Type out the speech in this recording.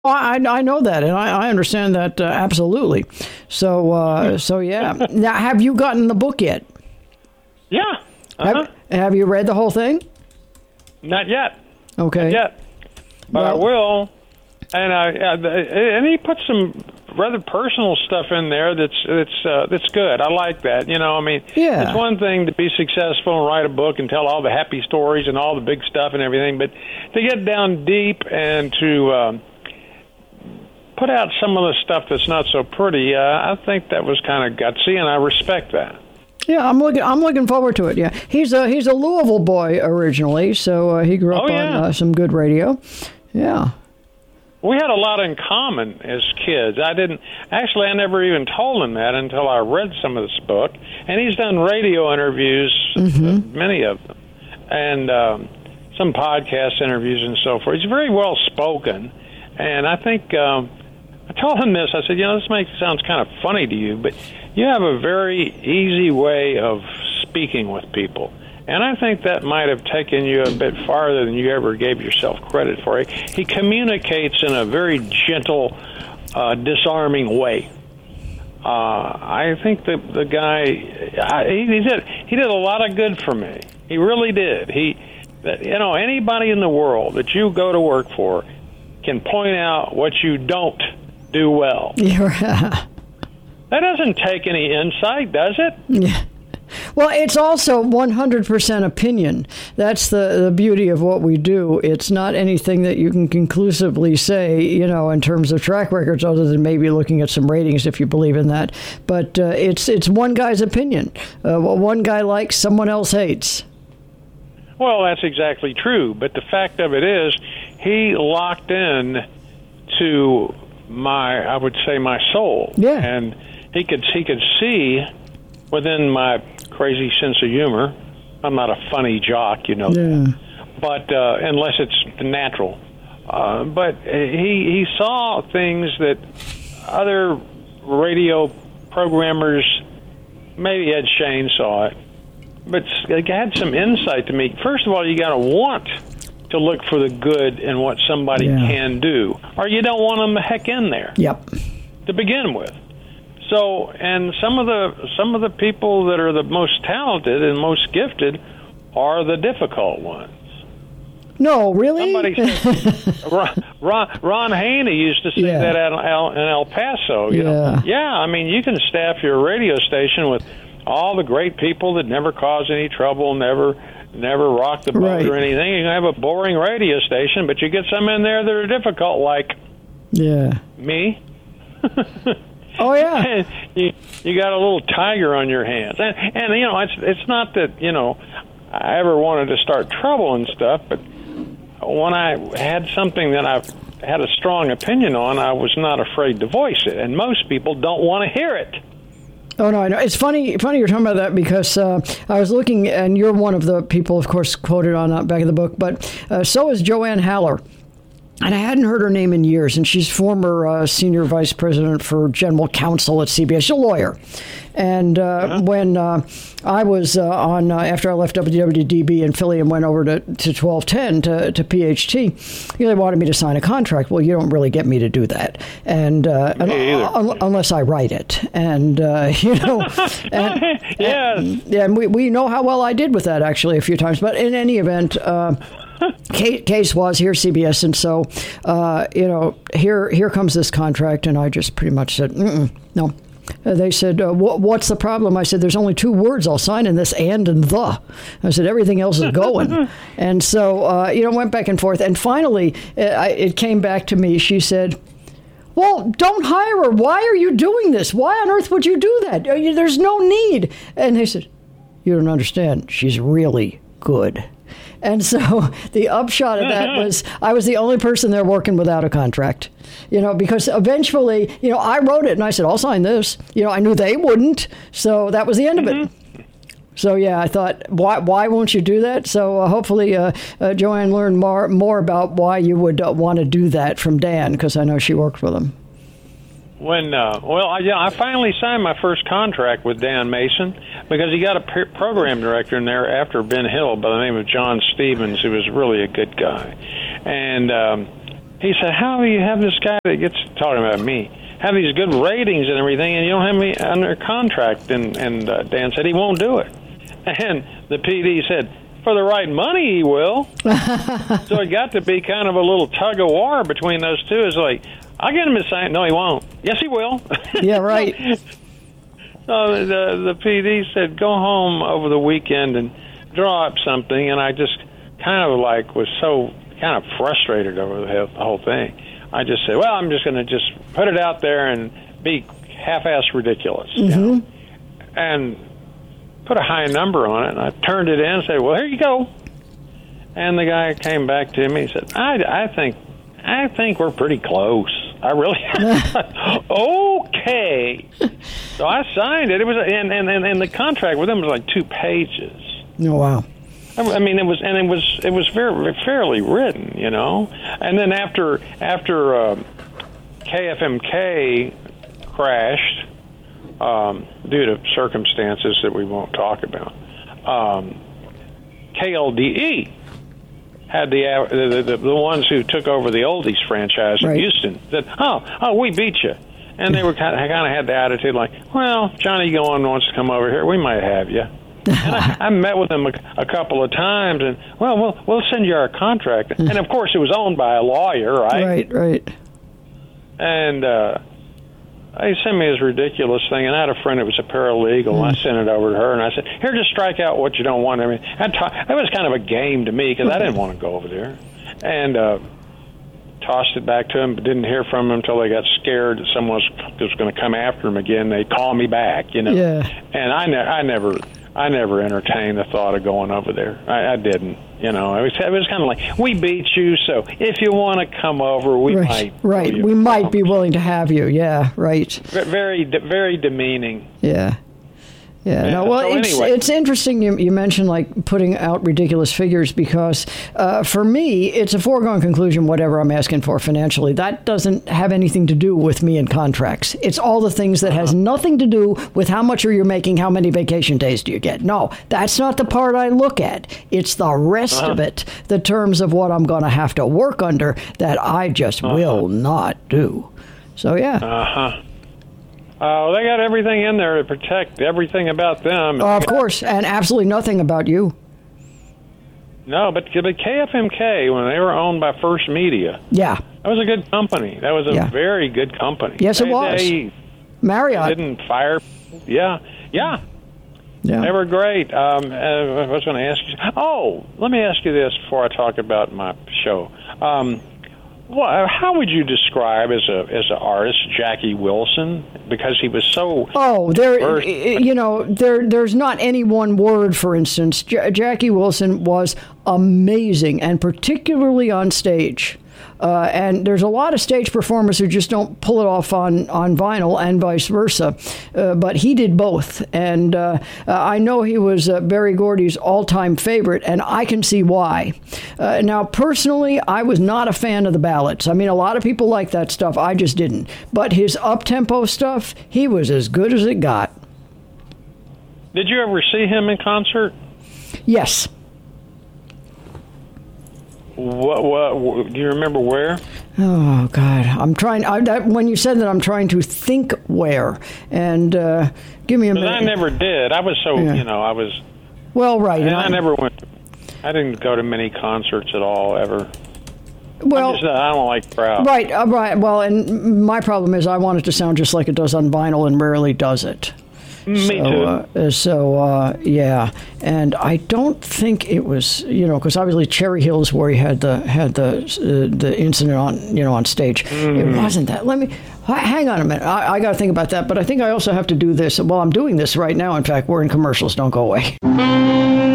I know that, and I understand that absolutely. So yeah. Now, have you gotten the book yet? Yeah. Have you read the whole thing? Not yet. Okay. Not yet. But I will. And he put some rather personal stuff in there that's good. I like that. It's one thing to be successful and write a book and tell all the happy stories and all the big stuff and everything, but to get down deep and to put out some of the stuff that's not so pretty, I think that was kind of gutsy, and I respect that. Yeah, I'm looking forward to it. Yeah, he's a Louisville boy originally, so he grew up on some good radio. Yeah. We had a lot in common as kids. I never even told him that until I read some of this book. And he's done radio interviews, many of them, and some podcast interviews and so forth. He's very well spoken, and I think I told him this. I said, this sounds kind of funny to you, but you have a very easy way of speaking with people. And I think that might have taken you a bit farther than you ever gave yourself credit for. He communicates in a very gentle, disarming way. I think the guy, he did a lot of good for me. He really did. Anybody in the world that you go to work for can point out what you don't do well. Yeah. That doesn't take any insight, does it? Yeah. Well, it's also 100% opinion. That's the beauty of what we do. It's not anything that you can conclusively say, in terms of track records, other than maybe looking at some ratings if you believe in that. But it's one guy's opinion. What one guy likes, someone else hates. Well, that's exactly true. But the fact of it is, he locked in to my soul. Yeah. And he could see within my crazy sense of humor. I'm not a funny jock, Yeah. But unless it's natural. But he saw things that other radio programmers, maybe Ed Shane saw it, but it had some insight to me. First of all, you got to want to look for the good in what somebody can do, or you don't want them the heck in there. Yep. To begin with. So, and some of the people that are the most talented and most gifted are the difficult ones. No, really? Somebody said, Ron Haney used to say that in El Paso. You know? Yeah, I mean, you can staff your radio station with all the great people that never cause any trouble, never rock the boat or anything. You can have a boring radio station, but you get some in there that are difficult, like me. Oh yeah, you got a little tiger on your hands, and it's not that I ever wanted to start trouble and stuff, but when I had something that I had a strong opinion on, I was not afraid to voice it, and most people don't want to hear it. Oh, no, I know. It's funny you're talking about that because I was looking, and you're one of the people, of course, quoted on the back of the book, but so is Joanne Haller. And I hadn't heard her name in years, and she's former senior vice president for general counsel at CBS. She's a lawyer. And when I was after I left WWDB in Philly and went over to 1210 to PHT, they wanted me to sign a contract. Well, you don't really get me to do that, and unless I write it. And and we know how well I did with that actually a few times. But in any event. Case was here, CBS, and so here comes this contract, and I just pretty much said, no. They said, what's the problem? I said, there's only two words I'll sign in this, and the. I said, everything else is going. And so, went back and forth, and finally, it came back to me. She said, well, don't hire her. Why are you doing this? Why on earth would you do that? There's no need. And they said, you don't understand. She's really good. And so the upshot of that was I was the only person there working without a contract, because eventually, I wrote it and I said, I'll sign this. I knew they wouldn't. So that was the end of it. So, I thought, why won't you do that? So hopefully Joanne learned more about why you would want to do that from Dan, because I know she worked with him. I finally signed my first contract with Dan Mason because he got a program director in there after Ben Hill by the name of John Stevens, who was really a good guy. And he said, how do you have this guy that gets talking about me, have these good ratings and everything, and you don't have me under contract? And Dan said he won't do it. And the PD said, for the right money, he will. So it got to be kind of a little tug of war between those two. It's like, I'll get him to sign. No, he won't. Yes, he will. Yeah, right. So the PD said, go home over the weekend and draw up something. And I just kind of like was so kind of frustrated over the whole thing. I just said, well, I'm just going to just put it out there and be half-assed ridiculous. Mm-hmm. You know? And put a high number on it. And I turned it in and said, well, here you go. And the guy came back to me and said, I think we're pretty close. I really okay. So I signed it. It was and the contract with them was like 2 pages. Oh, wow. I mean, it was very fairly written, you know. And then after KFMK crashed due to circumstances that we won't talk about, KLDE had the ones who took over the Oldies franchise in Houston said, oh, we beat you. And they were kind of had the attitude like, well, Johnny Goin wants to come over here, we might have you. And I met with them a couple of times, and we'll send you our contract. And of course, it was owned by a lawyer, right? Right. And they sent me this ridiculous thing, and I had a friend that was a paralegal, and I sent it over to her, and I said, here, just strike out what you don't want. I mean, that was kind of a game to me, because I didn't want to go over there. And tossed it back to them, but didn't hear from them until they got scared that someone was going to come after them again. They'd call me back, you know. Yeah. And I never entertained the thought of going over there. I didn't. You know, it was kind of like, we beat you, so if you want to come over, we might. Right. We might be willing to have you. Yeah, right. Very, very demeaning. Yeah. Yeah. No, well, it's interesting you mentioned like putting out ridiculous figures, because for me, it's a foregone conclusion whatever I'm asking for financially. That doesn't have anything to do with me and contracts. It's all the things that has nothing to do with how much are you making, how many vacation days do you get. No, that's not the part I look at. It's the rest of it, the terms of what I'm going to have to work under that I just will not do. So, yeah. Oh, they got everything in there to protect everything about them. Of course, and absolutely nothing about you. No, but KFMK, when they were owned by First Media, that was a good company. That was a very good company. Yes, it was. Marriott. They didn't fire. Yeah. They were great. I was going to ask you. Oh, let me ask you this before I talk about my show. How would you describe as an artist Jackie Wilson? Because he was so there's not any one word. For instance, Jackie Wilson was amazing, and particularly on stage. And there's a lot of stage performers who just don't pull it off on vinyl, and vice versa. But he did both. And I know he was Berry Gordy's all-time favorite, and I can see why. Now, personally, I was not a fan of the ballads. I mean, a lot of people like that stuff. I just didn't. But his up-tempo stuff, he was as good as it got. Did you ever see him in concert? Yes. What do you remember where? Oh God, I'm trying. When you said that, I'm trying to think where. And give me a minute. I never did. I was so I was. Well, right. And I never went. I didn't go to many concerts at all ever. Well, I don't like crowds. Right. Right. Well, and my problem is I want it to sound just like it does on vinyl, and rarely does it. Me too. Yeah, and I don't think it was, because obviously Cherry Hills, where he had the incident on stage. It wasn't that. Let me hang on a minute. I got to think about that. But I think I also have to do this. Well, I'm doing this right now. In fact, we're in commercials. Don't go away.